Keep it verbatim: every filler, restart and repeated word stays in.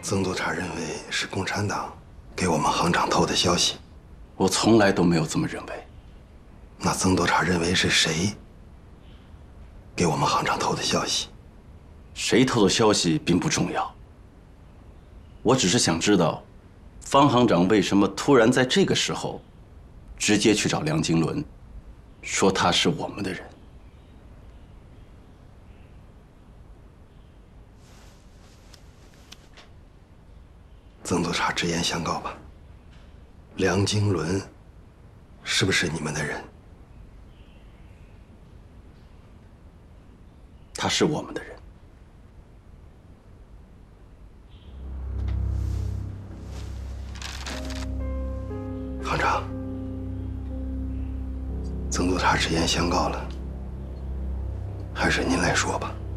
曾督察认为是共产党给我们行长透的消息。 我从来都没有这么认为。 那曾督察认为是谁给我们行长透的消息？ 谁透的消息并不重要。我只是想知道，方行长为什么突然在这个时候，直接去找梁经纶，说他是我们的人。 曾督察直言相告吧，梁经纶是不是你们的人？ 他是我们的人。 行长，曾督察直言相告了，还是您来说吧。